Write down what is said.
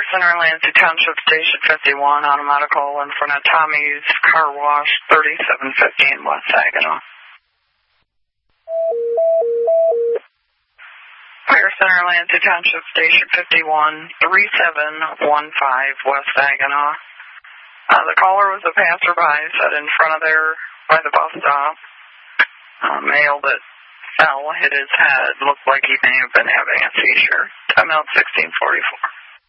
Center, Lansing Township, Station 51, on a medical in front of Tommy's Car Wash, 3750 in West Saginaw. Fire Center, Lansing Township, Station 51, 3715 West Saginaw. The caller was a passerby, sat in front of there by the bus stop. Male that fell, hit his head, looked like he may have been having a seizure. Time out 1644.